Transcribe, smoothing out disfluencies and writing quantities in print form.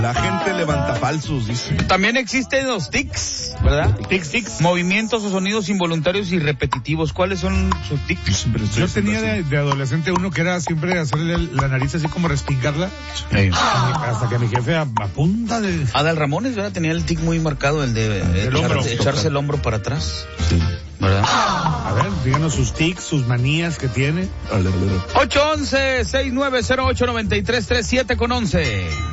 La gente levanta falsos, dice. También existen los tics, ¿verdad? Tics. Movimientos o sonidos involuntarios y repetitivos. ¿Cuáles son sus tics? Yo tenía de adolescente uno que era siempre hacerle la nariz así como respingarla. Hasta que mi jefe a punta de... Adal Ramones, ¿verdad? Tenía el tic muy marcado, el de echarse el hombro para atrás. Sí. ¿Verdad? A ver, díganos sus tics, sus manías que tiene. 811-6908-9337 con 11.